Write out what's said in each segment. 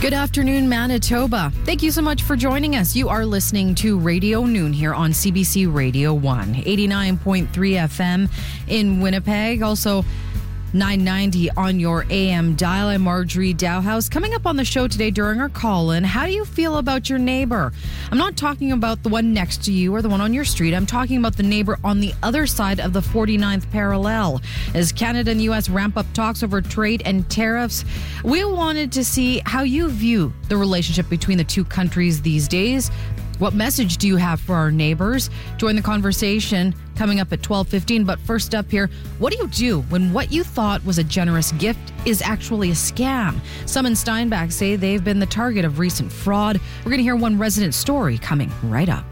Good afternoon, Manitoba. Thank you so much for joining us. You are listening to Radio Noon here on CBC Radio 1, 89.3 FM in Winnipeg. Also, 990 on your AM dial. I'm Marjorie Dowhouse. Coming up on the show today during our call-in, how do you feel about your neighbor? I'm not talking about the one next to you or the one on your street. I'm talking about the neighbor on the other side of the 49th parallel. As Canada and U.S. ramp up talks over trade and tariffs, we wanted to see how you view the relationship between the two countries these days. What message do you have for our neighbors? Join the conversation coming up at 12:15. But first up here, what do you do when what you thought was a generous gift is actually a scam? Some in Steinbach say they've been the target of recent fraud. We're going to hear one resident story coming right up.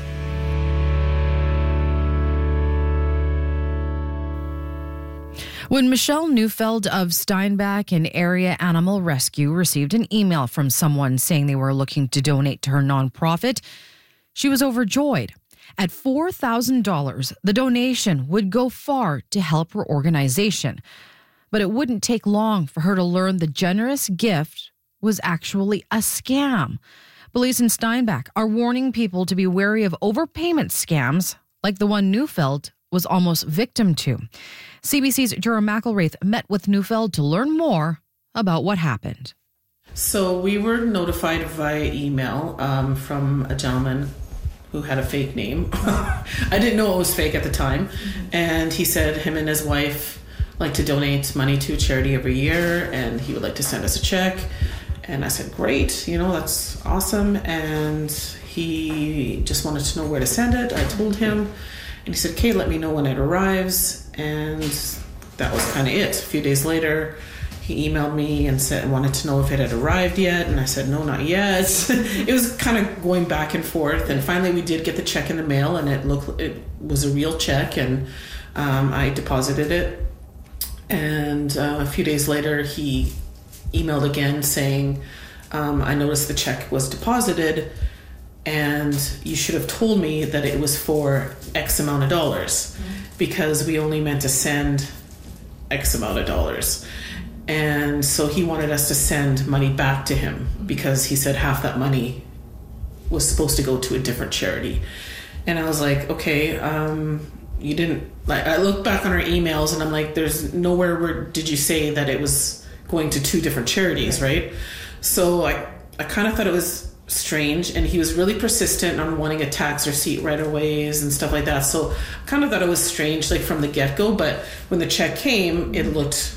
When Michelle Neufeld of Steinbach and Area Animal Rescue received an email from someone saying they were looking to donate to her nonprofit, she was overjoyed. At $4,000, the donation would go far to help her organization. But it wouldn't take long for her to learn the generous gift was actually a scam. Police in Steinbach are warning people to be wary of overpayment scams like the one Neufeld was almost victim to. CBC's Jerome McElraith met with Neufeld to learn more about what happened. So we were notified via email from a gentleman who had a fake name. I didn't know it was fake at the time. And he said him and his wife like to donate money to a charity every year, and he would like to send us a check. And I said, great, that's awesome. And he just wanted to know where to send it. I told him. And he said, okay, let me know when it arrives. And that was kind of it. A few days later, he emailed me and wanted to know if it had arrived yet. And I said, no, not yet. It was kind of going back and forth. And finally, we did get the check in the mail, and it was a real check. And I deposited it. And a few days later, he emailed again saying, I noticed the check was deposited, and you should have told me that it was for X amount of dollars, because we only meant to send X amount of dollars. And so he wanted us to send money back to him, because he said half that money was supposed to go to a different charity. And I was like, okay, you didn't, I looked back on our emails and I'm like, there's nowhere where did you say that it was going to two different charities, right? So I kind of thought it was strange, and he was really persistent on wanting a tax receipt right away and stuff like that. So I kind of thought it was strange, like from the get-go, but when the check came, it looked